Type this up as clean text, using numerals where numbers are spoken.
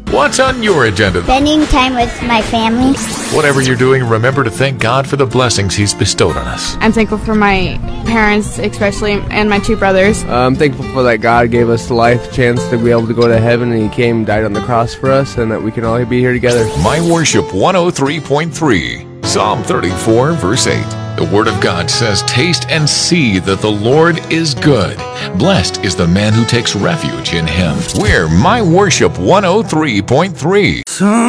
What's on your agenda? Spending time with my family. Whatever you're doing, remember to thank God for the blessings He's bestowed on us. I'm thankful for my parents, especially, and my two brothers. I'm thankful for that God gave us the life chance to be able to go to heaven, and He came, died on the cross for us, and that we can all be here together. My Worship 103.3, Psalm 34, verse 8. The Word of God says, "Taste and see that the Lord is good. Blessed is the man who takes refuge in Him." We're My Worship 103.3.